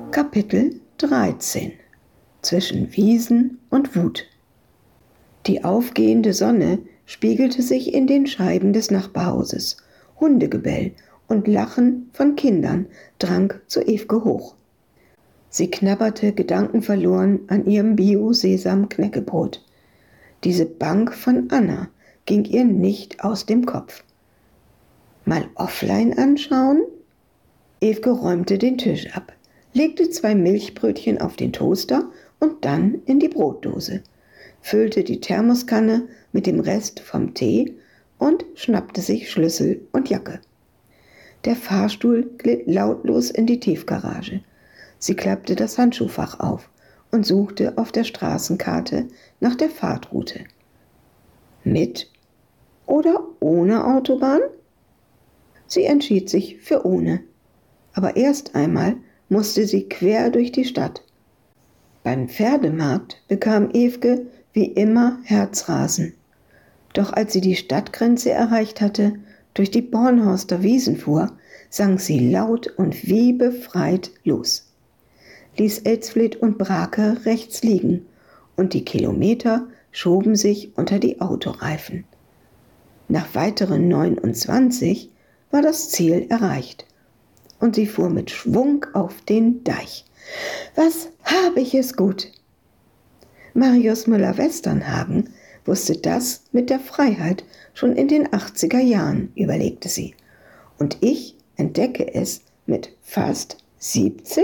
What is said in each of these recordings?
Kapitel 13 Zwischen Wiesen und Wut. Die aufgehende Sonne spiegelte sich in den Scheiben des Nachbarhauses. Hundegebell und Lachen von Kindern drang zu Evke hoch. Sie knabberte gedankenverloren an ihrem Bio-Sesam-Knäckebrot. Diese Bank von Anna ging ihr nicht aus dem Kopf. Mal offline anschauen? Evke räumte den Tisch ab, legte 2 Milchbrötchen auf den Toaster und dann in die Brotdose, füllte die Thermoskanne mit dem Rest vom Tee und schnappte sich Schlüssel und Jacke. Der Fahrstuhl glitt lautlos in die Tiefgarage. Sie klappte das Handschuhfach auf und suchte auf der Straßenkarte nach der Fahrtroute. Mit oder ohne Autobahn? Sie entschied sich für ohne. Aber erst einmal musste sie quer durch die Stadt. Beim Pferdemarkt bekam Evke wie immer Herzrasen. Doch als sie die Stadtgrenze erreicht hatte, durch die Bornhorster Wiesen fuhr, sang sie laut und wie befreit los, ließ Elsfleth und Brake rechts liegen und die Kilometer schoben sich unter die Autoreifen. Nach weiteren 29 war das Ziel erreicht und sie fuhr mit Schwung auf den Deich. Was habe ich es gut! Marius Müller-Westernhagen wusste das mit der Freiheit schon in den 80er Jahren, überlegte sie. Und ich entdecke es mit fast 70?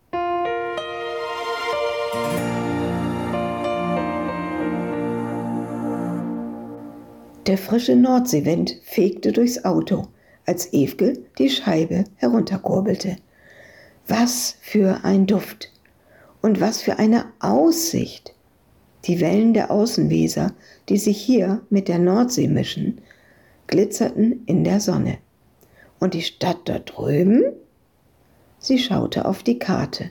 Der frische Nordseewind fegte durchs Auto, als Evke die Scheibe herunterkurbelte. Was für ein Duft und was für eine Aussicht! Die Wellen der Außenweser, die sich hier mit der Nordsee mischen, glitzerten in der Sonne. Und die Stadt dort drüben? Sie schaute auf die Karte.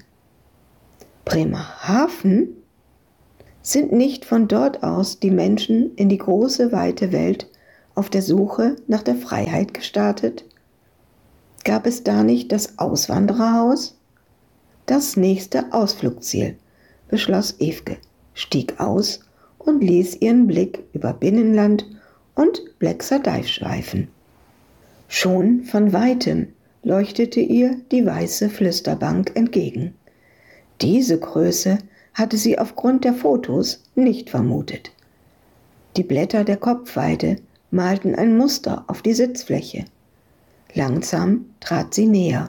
Bremerhaven? Sind nicht von dort aus die Menschen in die große, weite Welt auf der Suche nach der Freiheit gestartet? Gab es da nicht das Auswandererhaus? Das nächste Ausflugsziel, beschloss Evke, stieg aus und ließ ihren Blick über Binnenland und Blackser Dive schweifen. Schon von weitem leuchtete ihr die weiße Flüsterbank entgegen. Diese Größe hatte sie aufgrund der Fotos nicht vermutet. Die Blätter der Kopfweide malten ein Muster auf die Sitzfläche. Langsam trat sie näher.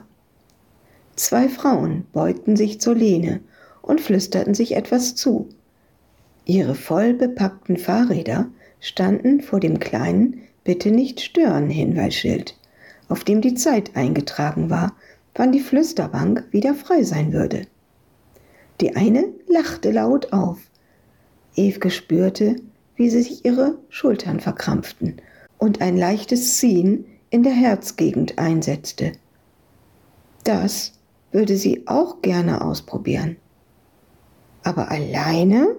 2 Frauen beugten sich zur Lehne und flüsterten sich etwas zu. Ihre voll bepackten Fahrräder standen vor dem kleinen Bitte nicht stören Hinweisschild, auf dem die Zeit eingetragen war, wann die Flüsterbank wieder frei sein würde. Die eine lachte laut auf. Evke spürte, wie sich ihre Schultern verkrampften und ein leichtes Ziehen in der Herzgegend einsetzte. Das würde sie auch gerne ausprobieren. Aber alleine?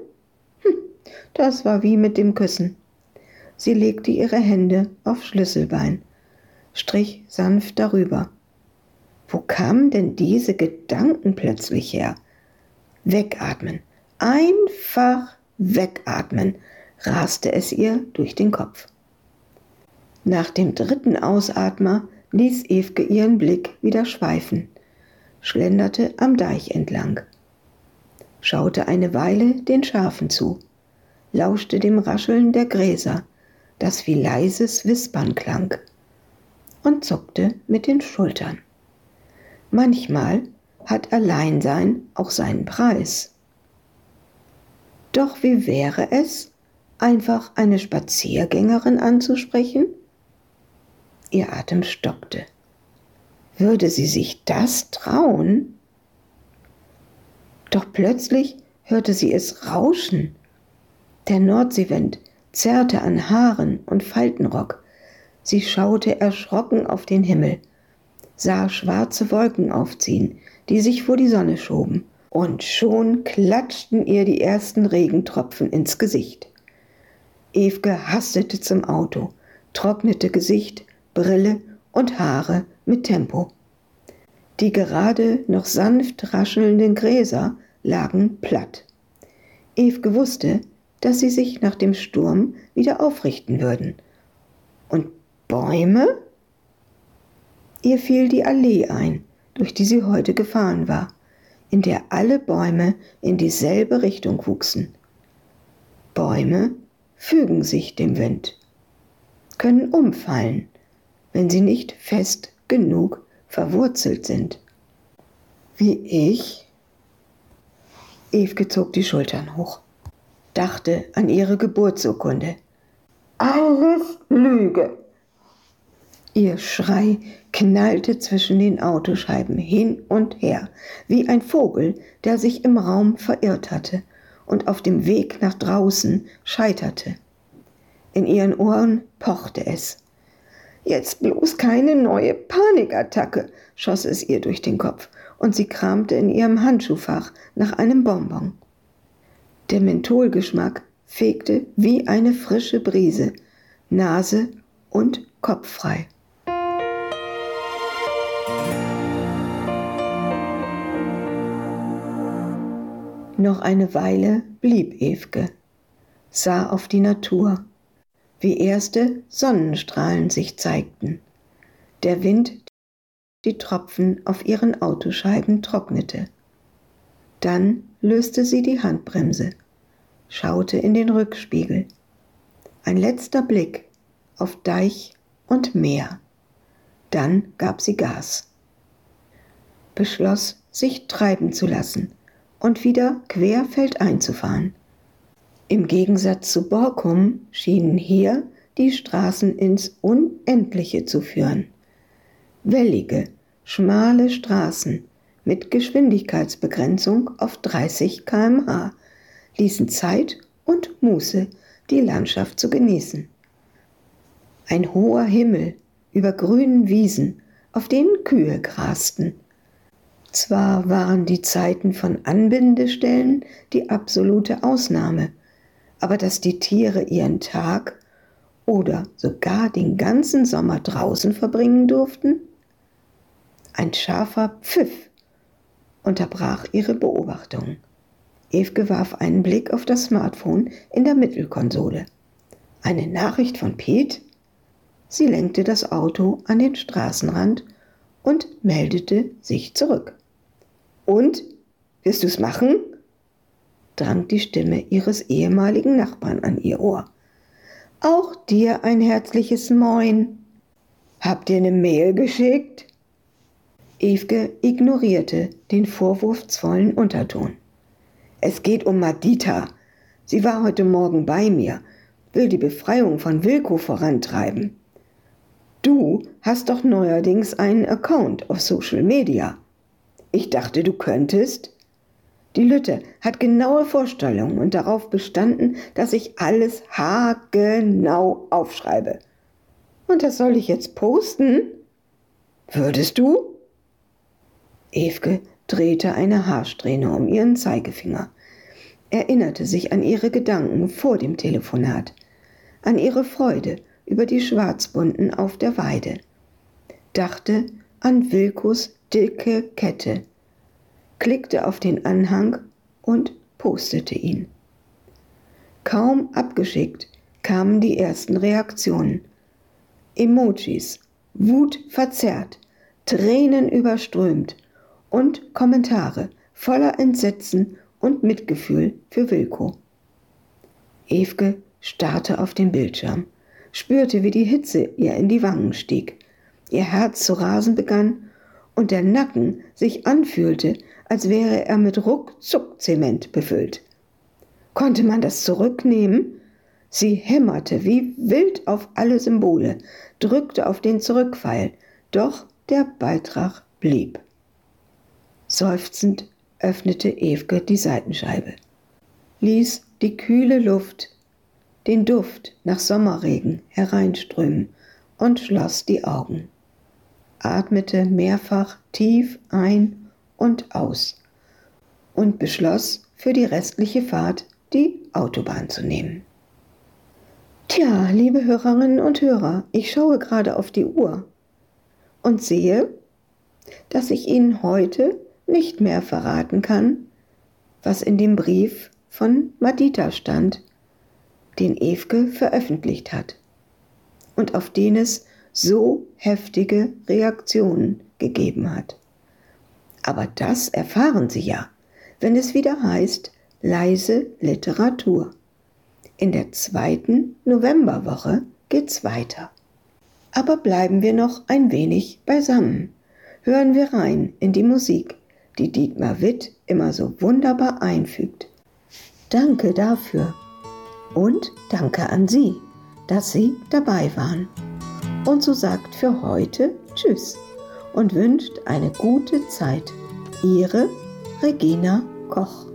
Das war wie mit dem Küssen. Sie legte ihre Hände auf Schlüsselbein, strich sanft darüber. Wo kamen denn diese Gedanken plötzlich her? Wegatmen, einfach wegatmen, raste es ihr durch den Kopf. Nach dem 3. Ausatmer ließ Evke ihren Blick wieder schweifen, schlenderte am Deich entlang, schaute eine Weile den Schafen zu, lauschte dem Rascheln der Gräser, das wie leises Wispern klang, und zuckte mit den Schultern. Manchmal hat Alleinsein auch seinen Preis. Doch wie wäre es, einfach eine Spaziergängerin anzusprechen? Ihr Atem stockte. Würde sie sich das trauen? Doch plötzlich hörte sie es rauschen. Der Nordseewind zerrte an Haaren und Faltenrock. Sie schaute erschrocken auf den Himmel, sah schwarze Wolken aufziehen, die sich vor die Sonne schoben. Und schon klatschten ihr die ersten Regentropfen ins Gesicht. Evke hastete zum Auto, trocknete Gesicht, Brille und Haare mit Tempo. Die gerade noch sanft raschelnden Gräser lagen platt. Evke wusste, dass sie sich nach dem Sturm wieder aufrichten würden. Und Bäume? Ihr fiel die Allee ein, durch die sie heute gefahren war, in der alle Bäume in dieselbe Richtung wuchsen. Bäume fügen sich dem Wind, können umfallen, wenn sie nicht fest genug verwurzelt sind. Wie ich? Evke zog die Schultern hoch, dachte an ihre Geburtsurkunde. Alles Lüge! Ihr Schrei knallte zwischen den Autoscheiben hin und her, wie ein Vogel, der sich im Raum verirrt hatte und auf dem Weg nach draußen scheiterte. In ihren Ohren pochte es. Jetzt bloß keine neue Panikattacke, schoss es ihr durch den Kopf, und sie kramte in ihrem Handschuhfach nach einem Bonbon. Der Mentholgeschmack fegte wie eine frische Brise, Nase und Kopf frei. Noch eine Weile blieb Evke, sah auf die Natur, wie erste Sonnenstrahlen sich zeigten. Der Wind die Tropfen auf ihren Autoscheiben trocknete. Dann löste sie die Handbremse, schaute in den Rückspiegel. Ein letzter Blick auf Deich und Meer. Dann gab sie Gas. Beschloss, sich treiben zu lassen und wieder querfeldein zu fahren. Im Gegensatz zu Borkum schienen hier die Straßen ins Unendliche zu führen. Wellige, schmale Straßen mit Geschwindigkeitsbegrenzung auf 30 km/h ließen Zeit und Muße, die Landschaft zu genießen. Ein hoher Himmel über grünen Wiesen, auf denen Kühe grasten. Zwar waren die Zeiten von Anbindestellen die absolute Ausnahme, aber dass die Tiere ihren Tag oder sogar den ganzen Sommer draußen verbringen durften? Ein scharfer Pfiff unterbrach ihre Beobachtung. Evke warf einen Blick auf das Smartphone in der Mittelkonsole. Eine Nachricht von Pete? Sie lenkte das Auto an den Straßenrand und meldete sich zurück. Und? Wirst du's machen? Drang die Stimme ihres ehemaligen Nachbarn an ihr Ohr. Auch dir ein herzliches Moin. Habt ihr eine Mail geschickt? Evke ignorierte den vorwurfsvollen Unterton. Es geht um Madita. Sie war heute Morgen bei mir, will die Befreiung von Wilko vorantreiben. Du hast doch neuerdings einen Account auf Social Media. Ich dachte, du könntest. Die Lütte hat genaue Vorstellungen und darauf bestanden, dass ich alles haargenau aufschreibe. Und das soll ich jetzt posten? Würdest du? Evke drehte eine Haarsträhne um ihren Zeigefinger, erinnerte sich an ihre Gedanken vor dem Telefonat, an ihre Freude über die Schwarzbunten auf der Weide, dachte an Wilkos dicke Kette, klickte auf den Anhang und postete ihn. Kaum abgeschickt kamen die ersten Reaktionen. Emojis, wutverzerrt, Tränen überströmt und Kommentare voller Entsetzen und Mitgefühl für Wilko. Evke starrte auf den Bildschirm, spürte, wie die Hitze ihr in die Wangen stieg, ihr Herz zu rasen begann und der Nacken sich anfühlte, als wäre er mit Ruckzuck-Zement befüllt. Konnte man das zurücknehmen? Sie hämmerte wie wild auf alle Symbole, drückte auf den Zurückpfeil, doch der Beitrag blieb. Seufzend öffnete Evke die Seitenscheibe, ließ die kühle Luft, den Duft nach Sommerregen hereinströmen und schloss die Augen. Atmete mehrfach tief ein und aus und beschloss, für die restliche Fahrt die Autobahn zu nehmen. Tja, liebe Hörerinnen und Hörer, ich schaue gerade auf die Uhr und sehe, dass ich Ihnen heute nicht mehr verraten kann, was in dem Brief von Madita stand, den Ewke veröffentlicht hat und auf den es so heftige Reaktionen gegeben hat. Aber das erfahren Sie ja, wenn es wieder heißt, leise Literatur. In der 2. Novemberwoche geht's weiter. Aber bleiben wir noch ein wenig beisammen. Hören wir rein in die Musik, die Dietmar Witt immer so wunderbar einfügt. Danke dafür und danke an Sie, dass Sie dabei waren. Und so sagt für heute Tschüss und wünscht eine gute Zeit. Ihre Regina Koch.